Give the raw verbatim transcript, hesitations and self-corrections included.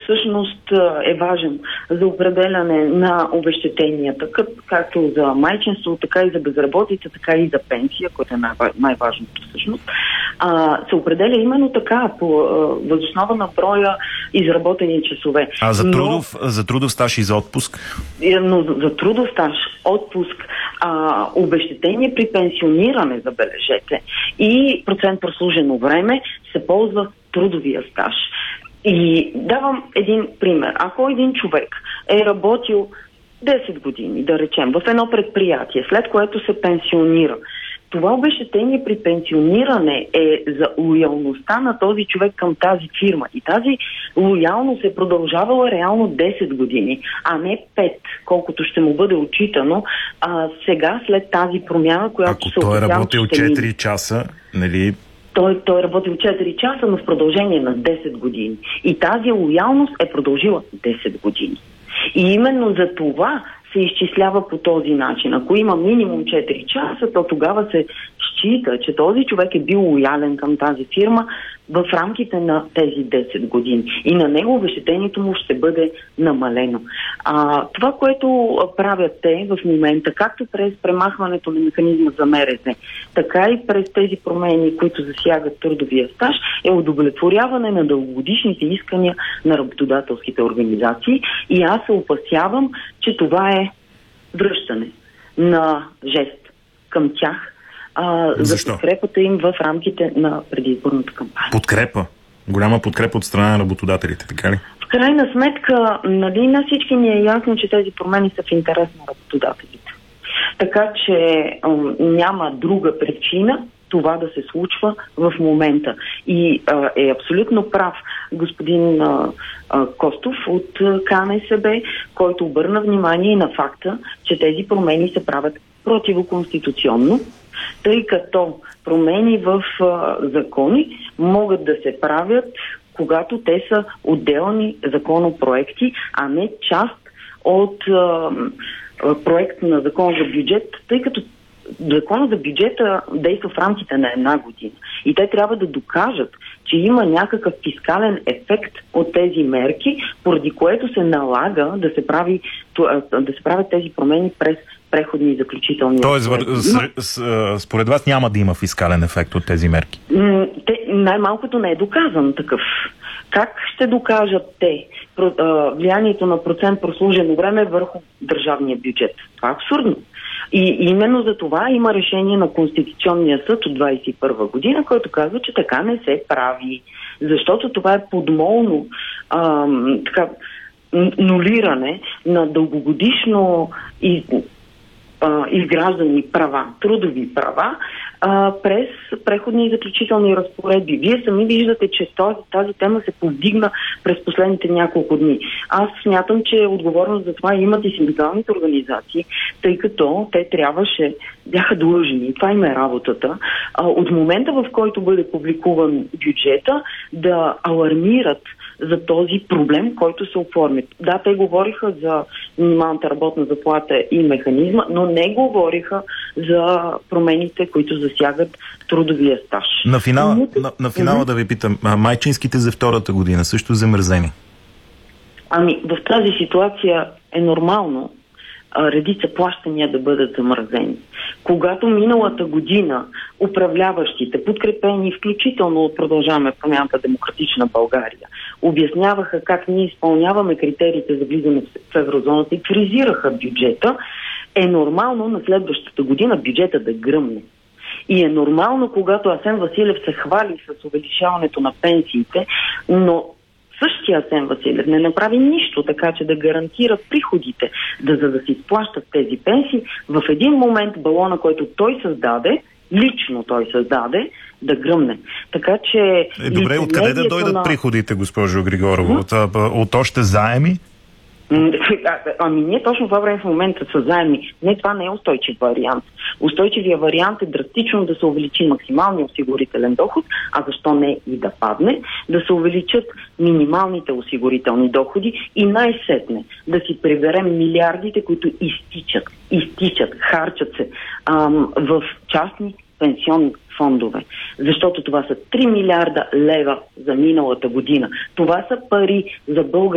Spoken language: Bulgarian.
всъщност е важен за определяне на обезщетенията, както за майчинство, така и за безработица, така и за пенсия, което е най- най-важното всъщност, а, се определя именно така, по въз основа на броя изработени часове. А за трудов, но, за трудов стаж и за отпуск? Но за трудов стаж, отпуск, а, обезщетение при пенсиониране, забележете, и процент прослужено време се ползва трудовия стаж. И давам един пример. Ако един човек е работил десет години, да речем, в едно предприятие, след което се пенсионира, това обезщетение при пенсиониране е за лоялността на този човек към тази фирма. И тази лоялност е продължавала реално десет години, а не пет, колкото ще му бъде отчитано а, сега след тази промяна, която Ако се той е работил ще четири мине. часа, нали... Той, той е работил четири часа, но в продължение на десет години. И тази лоялност е продължила десет години. И именно за това се изчислява по този начин. Ако има минимум четири часа, то тогава се счита, че този човек е бил лоялен към тази фирма в рамките на тези десет години. И на него обезщетението му ще бъде намалено. А, това, което правят те в момента, както през премахването на механизма за МРЗ, така и през тези промени, които засягат трудовия стаж, е удовлетворяване на дългогодишните искания на работодателските организации. И аз се опасявам, че това е връщане на жест към тях, а, за подкрепата им в рамките на предизборната кампания. Подкрепа? Голяма подкрепа от страна на работодателите, така ли? В крайна сметка, нали, на всички ни е ясно, че тези промени са в интерес на работодателите. Така че а, няма друга причина това да се случва в момента. И а, е абсолютно прав господин а, а, Костов от КНСБ, който обърна внимание на факта, че тези промени се правят противоконституционно, тъй като промени в а, закони могат да се правят, когато те са отделни законопроекти, а не част от а, проект на закон за бюджет, тъй като Законът за бюджета действа в рамките на една година. И те трябва да докажат, че има някакъв фискален ефект от тези мерки, поради което се налага да се, прави, да се правят тези промени през преходни и заключителни. Тоест, според вас няма да има фискален ефект от тези мерки? Те, най-малкото не е доказан такъв. Как ще докажат те влиянието на процент прослужено време върху държавния бюджет? Това е абсурдно. И именно за това има решение на Конституционния съд от двадесет и първа година, който казва, че така не се прави. Защото това е подмолно ам, така, нулиране на дългогодишно и изграждани права, трудови права, а, през преходни и заключителни разпоредби. Вие сами виждате, че този, тази тема се повдигна през последните няколко дни. Аз смятам, че отговорност за това имат и синдикалните организации, тъй като те трябваше, бяха длъжни, това им е работата, а, от момента, в който бъде публикуван бюджета, да алармират за този проблем, който се оформи. Да, те говориха за минималната работна заплата и механизма, но не говориха за промените, които засягат трудовия стаж. На финала, на, на финала mm-hmm. да ви питам, майчинските за втората година също замързени? Ами, в тази ситуация е нормално редица плащания да бъдат замразени. Когато миналата година управляващите, подкрепени включително от Продължаваме промяната Демократична България, обясняваха как ние изпълняваме критериите за влизане в еврозоната и фризираха бюджета, е нормално на следващата година бюджета да гръмне. И е нормално, когато Асен Василев се хвали с увеличаването на пенсиите, но същия Асен Василев не направи нищо, така че да гарантира приходите, да, за да се изплащат тези пенсии, в един момент балона, който той създаде, лично той създаде, да гръмне. Така че... Е, добре, откъде да дойдат на... приходите, госпожо Григорова? От, от още заеми? Ами ние точно това време в момента са заеми. Не, това не е устойчив вариант. Устойчивия вариант е драстично да се увеличи максималния осигурителен доход, а защо не и да падне, да се увеличат минималните осигурителни доходи и най-сетне да си приберем милиардите, които изтичат, изтичат, харчат се ам, в частни пенсионни фондове. Защото това са три милиарда лева за миналата година. Това са пари за българите.